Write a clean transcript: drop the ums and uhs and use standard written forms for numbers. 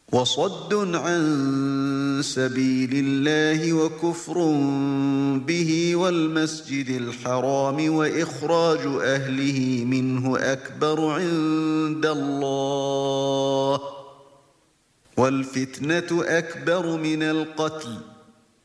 وصد عن سبيل الله وكفر به والمسجد الحرام وإخراج أهله منه أكبر عند الله والفتنة أكبر من القتل